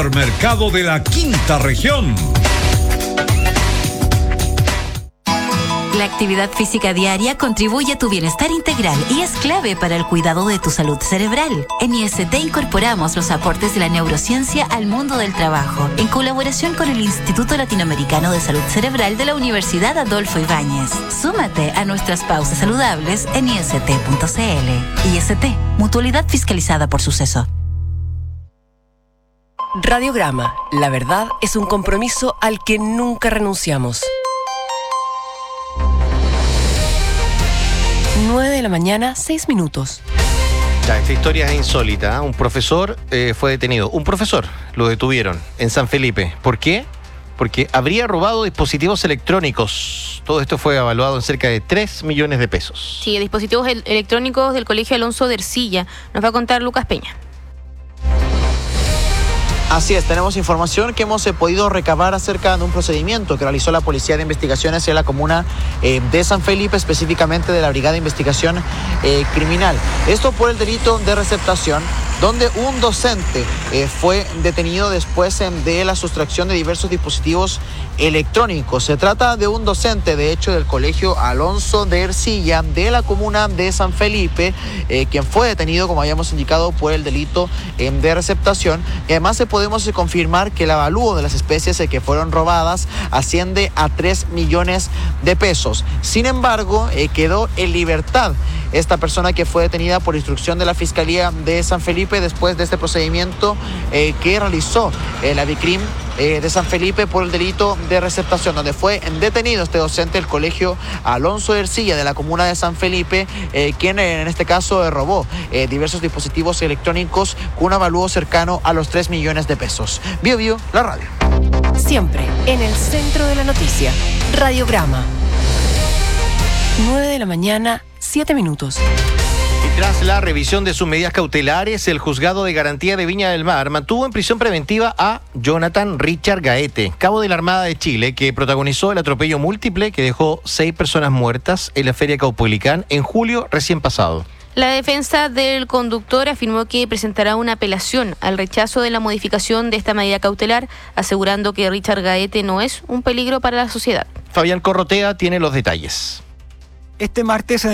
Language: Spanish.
Mercado de la Quinta Región. La actividad física diaria contribuye a tu bienestar integral y es clave para el cuidado de tu salud cerebral. En IST incorporamos los aportes de la neurociencia al mundo del trabajo, en colaboración con el Instituto Latinoamericano de Salud Cerebral de la Universidad Adolfo Ibáñez. Súmate a nuestras pausas saludables en ist.cl. IST, mutualidad fiscalizada por Suceso. Radiograma, la verdad es un compromiso al que nunca renunciamos. 9 a.m, 6 minutos. Ya, esta historia es insólita, ¿eh? Un profesor fue detenido. Un profesor lo detuvieron en San Felipe. ¿Por qué? Porque habría robado dispositivos electrónicos. Todo esto fue evaluado en cerca de 3 millones de pesos. Sí, dispositivos electrónicos del Colegio Alonso de Ercilla. Nos va a contar Lucas Peña. Así es, tenemos información que hemos podido recabar acerca de un procedimiento que realizó la Policía de Investigaciones en la comuna de San Felipe, específicamente de la Brigada de Investigación Criminal. Esto por el delito de receptación, donde un docente fue detenido después de la sustracción de diversos dispositivos electrónicos. Se trata de un docente, de hecho, del Colegio Alonso de Ercilla, de la comuna de San Felipe, quien fue detenido, como habíamos indicado, por el delito de receptación. Y además podemos confirmar que el avalúo de las especies que fueron robadas asciende a 3 millones de pesos. Sin embargo, quedó en libertad esta persona que fue detenida por instrucción de la Fiscalía de San Felipe después de este procedimiento que realizó la Vicrim de San Felipe por el delito de receptación, donde fue detenido este docente del Colegio Alonso de Ercilla de la comuna de San Felipe, quien en este caso robó diversos dispositivos electrónicos con un avalúo cercano a los 3 millones de pesos. Bio Bio, la radio. Siempre en el centro de la noticia. Radiograma. 9 a.m, 7 minutos. Y tras la revisión de sus medidas cautelares, el Juzgado de Garantía de Viña del Mar mantuvo en prisión preventiva a Jonathan Richard Gaete, cabo de la Armada de Chile, que protagonizó el atropello múltiple que dejó 6 personas muertas en la Feria Caupolicán en julio recién pasado. La defensa del conductor afirmó que presentará una apelación al rechazo de la modificación de esta medida cautelar, asegurando que Richard Gaete no es un peligro para la sociedad. Fabián Corrotea tiene los detalles. Este martes